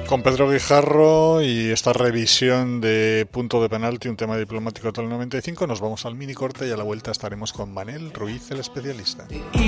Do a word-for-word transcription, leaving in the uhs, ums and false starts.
Con Pedro Guijarro y esta revisión de Punto de Penalti, un tema diplomático del noventa y cinco, nos vamos al mini corte y a la vuelta estaremos con Manel Ruiz, el especialista.